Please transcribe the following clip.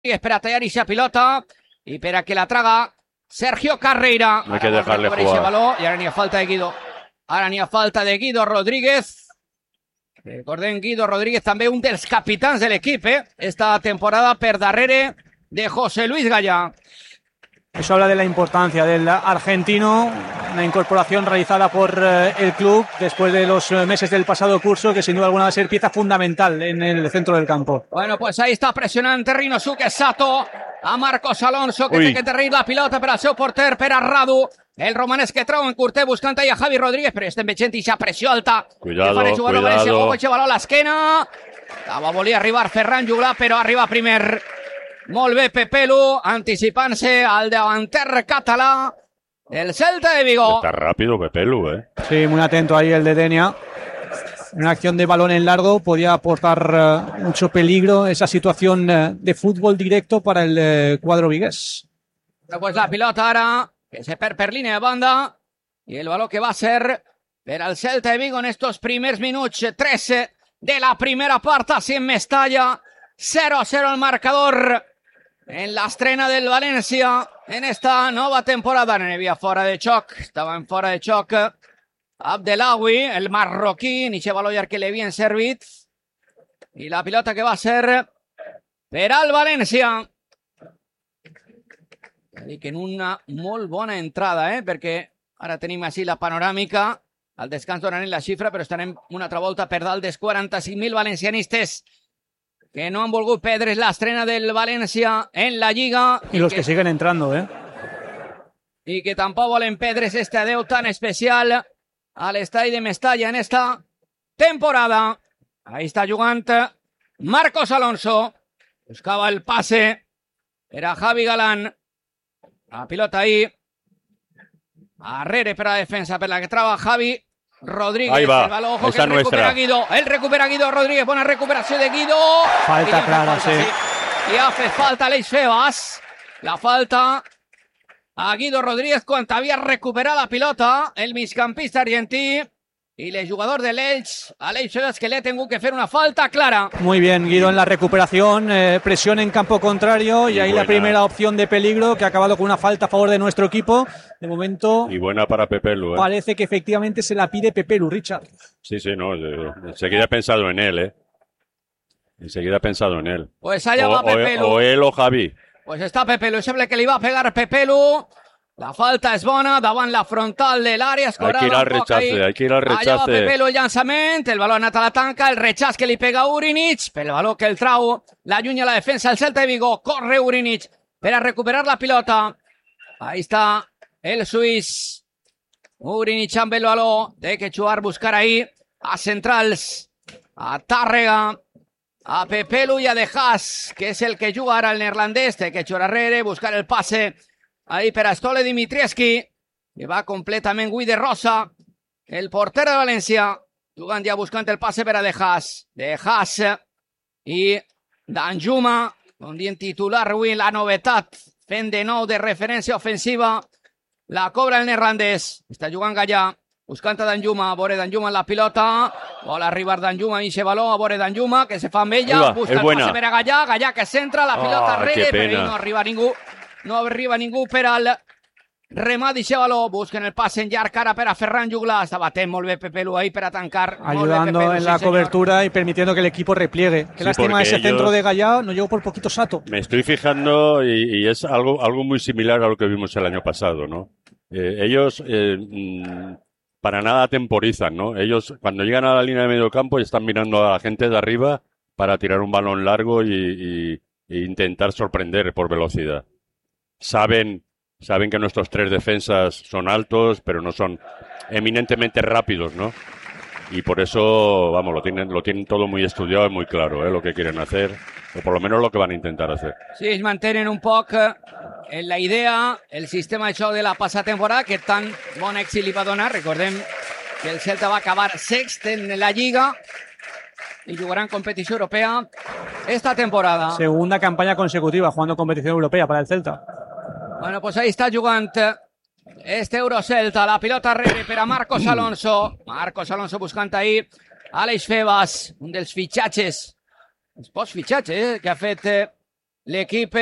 per a tallar ixa pilota i per a que la traga Sergio Carreira. No hay que dejarle jugar. I ara n'hi ha falta de Guido. Ara n'hi ha falta de Guido Rodríguez. Recordem, Guido Rodríguez també un dels capitans de l'equip, esta temporada per darrere de José Luis Gaya. Eso habla de la importancia del argentino, una incorporación realizada por el club después de los meses del pasado curso, que sin duda alguna va a ser pieza fundamental en el centro del campo. Bueno, pues ahí está pressionant Rinosuke Sato a Marcos Alonso, que té que enterrir la pilota per al seu porter, per a Radu. El romanès que trau en curter buscant ahí a Javi Rodríguez, però estem veient ixa pressió alta. Cuidado, cuidado. Ojo, baló a l'esquena. Volia arribar Ferran Juglar, però arriba primer. Molt bé Pepelu, anticipant-se al davanter català del Celta de Vigo. Está rápido Pepelu, Sí, muy atento ahí el de Denia. Una acción de balón en largo podía aportar mucho peligro esa situación de fútbol directo para el cuadro vigués. Pues la pilota ara, que se perd per línia de banda, i el baló que va ser per al Celta de Vigo en estos primers minuts 13 de la primera part, així en Mestalla. 0-0 el marcador en la estrena del València en esta nova temporada. N'hi havia fora de xoc, estaven fora de xoc Abdelawi, el marroquí, ni che baló que li havien servit, i la pilota que va ser per al València. Dic, en una molt bona entrada, perquè ara tenim així la panoràmica. Al descans donarem la xifra, però estarem una altra volta per dalt dels 45.000 valencianistes que no han volgut perdre l'estrena del València en la Lliga. Y los que siguen entrando, Y que tampoc volen perdre's este adeu tan especial al estadi de Mestalla en esta temporada. Ahí està jugant Marcos Alonso. Buscava el pase. Era Javi Galán. La pilota ahí. Arrere per la defensa, per la que traba Javi Rodríguez. Ahí va, el balón, ojo, esa que recupera Guido. Él recupera Guido Rodríguez. Buena recuperación de Guido. Falta clara, sí. Y hace falta Aleix Febas. La falta a Guido Rodríguez cuando había recuperado la pilota el migcampista argentí. Y el jugador de l'Elx, Aleix Febas, que le ha tenido que hacer una falta clara. Muy bien, Guido en la recuperación, presión en campo contrario y ahí la primera opción de peligro que ha acabado con una falta a favor de nuestro equipo. De momento. Y buena para Pepelu, Parece que efectivamente se la pide Pepelu, Richard. Sí, no, enseguida he pensado en él, Enseguida he pensado en él. Pues allá va Pepelu. O él o Javi. Pues está Pepelu, sembla que li va a pegar Pepelu. La falta és bona, davant la frontal de l'àrea. Hay que ir al rechace, Allà va Pepelu el llançament, el baló ha anat a la tanca, el rechaç que li pega Urinic, pel baló que el trau, l'allunya la defensa del Celta de Vigo, corre Urinic per a recuperar la pilota. Ahí està el suís. Urinic amb el baló, té que jugar, buscar ahí a centrals, a Tàrrega, a Pepelu i a De Haas, que és el que juga ara el neerlandès, té que jugar arrere, buscar el passe ahí per a Stole Dimitrievski, que va completament avui de rosa, el porter de València, jugant ja buscant el passe per a De Haas. De Haas i Danjuma, com dient titular avui la novetat, fent de nou de referència ofensiva, la cobra el neerlandès, està jugant Gallà, buscant a Danjuma, a veure Danjuma en la pilota, vol arribar Danjuma i aquest baló, a veure Danjuma, que se fa amb ella, busca el passe per a Gallà, Gallà que centra, la pilota arrere, però no arriba ningú. No arriba ningú per al remat d'aquest baló. Busquen el passe en llarg ara per a Ferran Juglar. Està batent molt bé Pepelu ahí per a tancar. Ayudando Pepelu, en la cobertura y permitiendo que el equipo repliegue. Qué lástima ese centro de Gallá, no llegó por poquito Sato. Me estoy fijando y es algo muy similar a lo que vimos el año pasado, ¿no? Ellos para nada temporizan, ¿no? Ellos cuando llegan a la línea de medio campo están mirando a la gente de arriba para tirar un balón largo e intentar sorprender por velocidad. Saben que nuestros tres defensas son altos, pero no son eminentemente rápidos, ¿no? Y por eso, vamos, lo tienen todo muy estudiado y muy claro, lo que quieren hacer, o por lo menos lo que van a intentar hacer. Sí, ells mantenen un poc en la idea, el sistema de xoc de la passada temporada, que tan bon èxit li va donar. Recordem que el Celta va acabar sext en la Lliga y jugarán competición europea esta temporada. Segunda campaña consecutiva jugando competición europea para el Celta. Bueno, pues ahí está jugant este Eurocelta, la pilota arrere per a Marcos Alonso. Marcos Alonso buscant ahí Aleix Febas, un dels fitxatges, els postfitxatges que ha fet L'Equipe